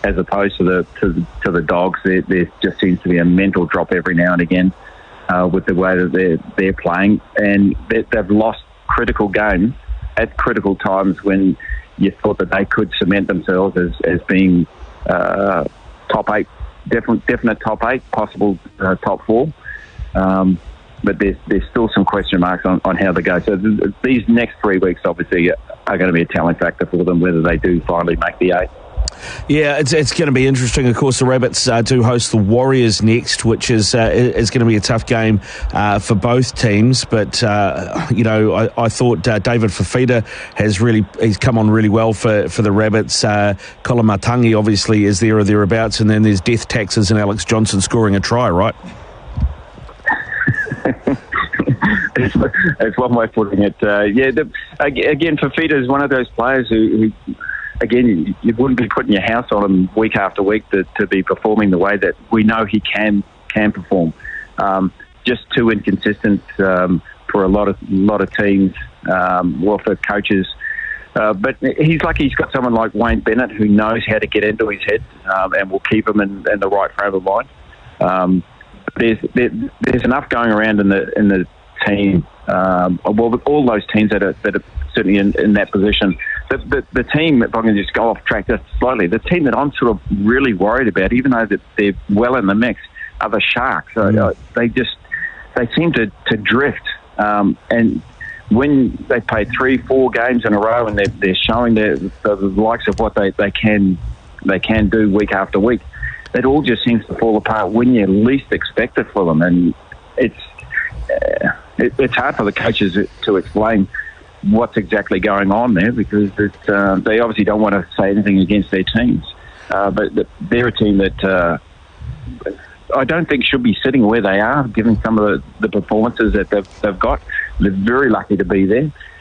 as opposed to the Dogs. There just seems to be a mental drop every now and again with the way that they're playing, and they've lost critical games at critical times when you thought that they could cement themselves as being top 8, definite top 8, possible top 4. But there's still some question marks on how they go. So these next 3 weeks obviously are going to be a telling factor for them whether they do finally make the 8. Yeah, it's going to be interesting. Of course, the Rabbits do host the Warriors next, which is going to be a tough game for both teams. But I thought David Fifita he's come on really well for the Rabbits. Colin Matangi obviously is there or thereabouts, and then there's Death Taxes and Alex Johnson scoring a try, right? It's one way of putting it. Again, Fifita is one of those players who again, you wouldn't be putting your house on him week after week to be performing the way that we know he can perform. Just too inconsistent for a lot of teams, for coaches. But he's lucky he's got someone like Wayne Bennett who knows how to get into his head and will keep him in the right frame of mind. There's enough going around in the team. All those teams that are certainly in that position. The team, if I can just go off track just slightly, the team that I'm sort of really worried about, even though that they're well in the mix, are the Sharks. They seem to drift. And when they play 3-4 games in a row and they're showing the likes of what they can do week after week, it all just seems to fall apart when you least expect it for them. And it's hard for the coaches to explain what's exactly going on there because they obviously don't want to say anything against their teams. But they're a team that I don't think should be sitting where they are, given some of the performances that they've got. They're very lucky to be there.